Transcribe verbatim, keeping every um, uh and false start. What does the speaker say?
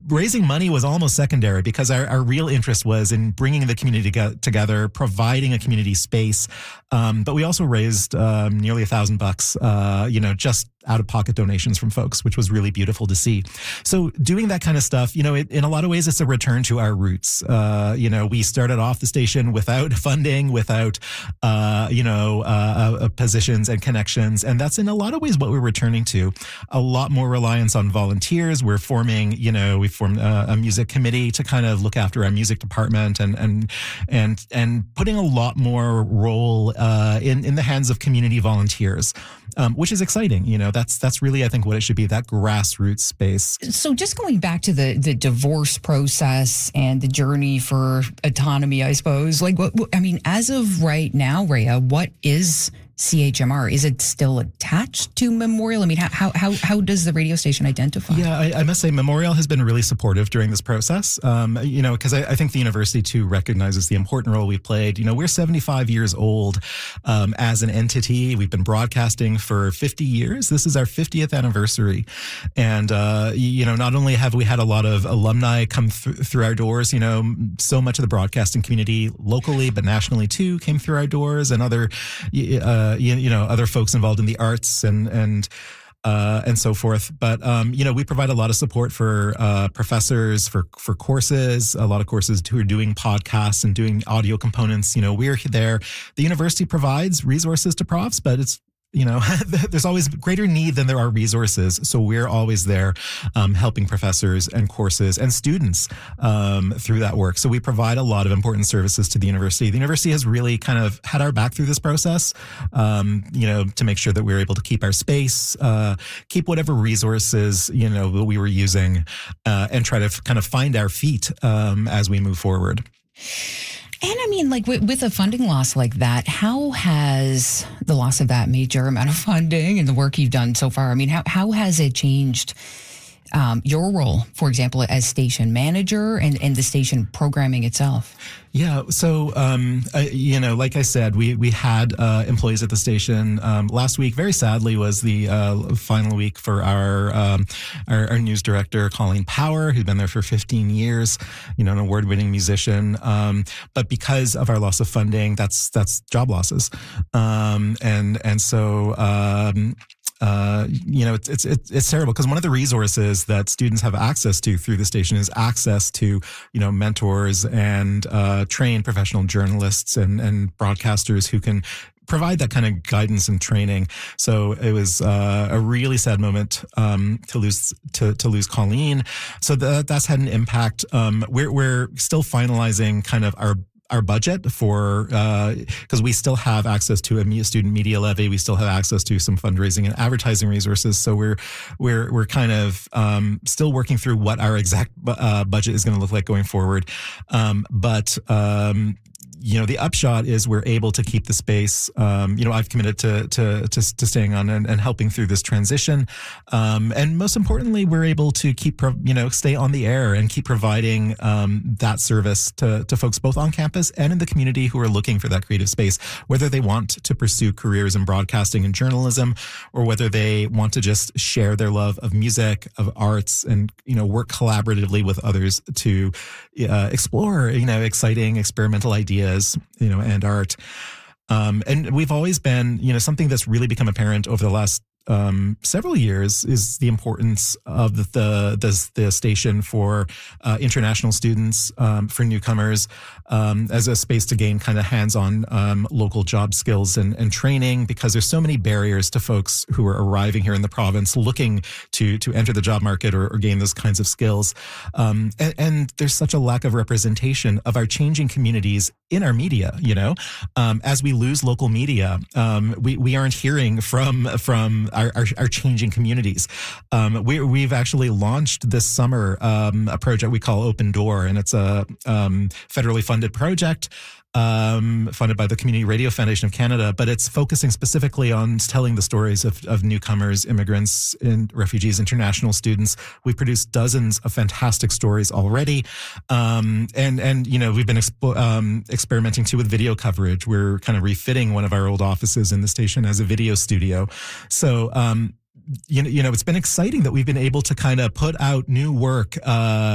raising money was almost secondary because our, our real interest was in bringing the community to- together, providing a community space. Um, but we also raised um, nearly a thousand bucks, uh, you know, just out of pocket donations from folks, which was really beautiful to see. So doing that kind of stuff, you know, it, in a lot of ways, it's a return to our roots. Uh, you know, we started off the station without funding, without, uh, you know, uh, uh, positions and connections. And that's in a lot of ways what we're returning to. A lot more reliance on volunteers. We're forming, you know, we formed a, a music committee to kind of look after our music department and, and, and, and putting a lot more role, uh, in, in the hands of community volunteers, um, which is exciting. You know, that's, that's really, I think, what it should be, that grassroots space. So just going back to the, the divorce process and the journey for autonomy, I suppose, like, what, I mean, as of right now, Rhea, what is C H M R? Is it still attached to Memorial? I mean, how how how does the radio station identify? Yeah, I, I must say Memorial has been really supportive during this process. Um, you know, because I, I think the university too recognizes the important role we've played. You know, we're seventy-five years old um, as an entity. We've been broadcasting for fifty years. This is our fiftieth anniversary, and uh, you know, not only have we had a lot of alumni come th- through our doors, you know, so much of the broadcasting community locally but nationally too came through our doors, and other. Uh, You, you know, other folks involved in the arts and and uh, and so forth. But um, you know, we provide a lot of support for uh, professors for for courses. A lot of courses who are doing podcasts and doing audio components. You know, we're there. The university provides resources to profs, but it's you know, there's always greater need than there are resources. So we're always there um, helping professors and courses and students um, through that work. So we provide a lot of important services to the university. The university has really kind of had our back through this process, um, you know, to make sure that we're able to keep our space, uh, keep whatever resources, you know, that we were using uh, and try to f- kind of find our feet um, as we move forward. And I mean, like with, with a funding loss like that, how has the loss of that major amount of funding and the work you've done so far, I mean, how, how has it changed um, your role, for example, as station manager and, and the station programming itself? Yeah. So, um, uh, you know, like I said, we, we had, uh, employees at the station, um, last week. Very sadly was the, uh, final week for our, um, our, our news director, Colleen Power, who'd been there for fifteen years, you know, an award winning musician. Um, but because of our loss of funding, that's, that's job losses. Um, and, and so, um, Uh, you know, it's, it's, it's terrible because one of the resources that students have access to through the station is access to, you know, mentors and, uh, trained professional journalists and, and broadcasters who can provide that kind of guidance and training. So it was, uh, a really sad moment, um, to lose, to, to lose Colleen. So that, that's had an impact. Um, we're, we're still finalizing kind of our our budget for, uh, cause we still have access to a student media levy. We still have access to some fundraising and advertising resources. So we're, we're, we're kind of, um, still working through what our exact, uh, budget is going to look like going forward. Um, but, um, you know, the upshot is we're able to keep the space. Um, you know, I've committed to, to, to, to staying on and, and helping through this transition. Um, and most importantly, we're able to keep, you know, stay on the air and keep providing, um, that service to, to folks both on campus and in the community who are looking for that creative space, whether they want to pursue careers in broadcasting and journalism, or whether they want to just share their love of music, of arts, and, you know, work collaboratively with others to, uh, explore, you know, exciting experimental ideas, you know, and art. Um, and we've always been, you know, something that's really become apparent over the last um, several years is the importance of the the, the, the station for uh, international students, um, for newcomers, um, as a space to gain kind of hands-on um, local job skills and, and training, because there's so many barriers to folks who are arriving here in the province looking to to enter the job market or, or gain those kinds of skills. Um, and, and there's such a lack of representation of our changing communities in our media, you know, um, as we lose local media, um, we, we aren't hearing from, from our, our, our changing communities. Um, we, we've actually launched this summer, um, a project we call Open Door, and it's a, um, federally funded project, um, funded by the Community Radio Foundation of Canada, but it's focusing specifically on telling the stories of, of newcomers, immigrants, and refugees, international students. We've produced dozens of fantastic stories already. Um, and, and, you know, we've been expo- um, experimenting too with video coverage. We're kind of refitting one of our old offices in the station as a video studio. So, um, you know, you know, it's been exciting that we've been able to kind of put out new work, uh,